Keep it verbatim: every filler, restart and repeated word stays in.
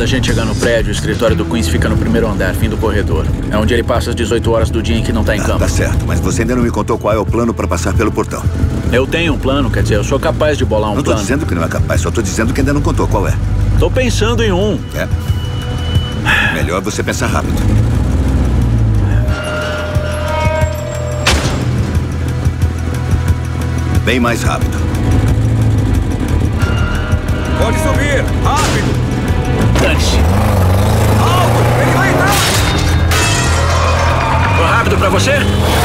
a gente chegar no prédio, o escritório do Queens fica no primeiro andar, fim do corredor. É onde ele passa as dezoito horas do dia em que não tá em Ah, campo. tá certo, mas você ainda não me contou qual é o plano pra passar pelo portão. Eu tenho um plano, quer dizer, eu sou capaz de bolar um Não tô plano. dizendo que não é capaz, só tô dizendo que ainda não contou qual é. Tô pensando em um. É? Melhor você pensar rápido. Bem mais rápido. Pode subir! Rápido! Dane-se. Alto! Ele vai entrar! Tô rápido pra você?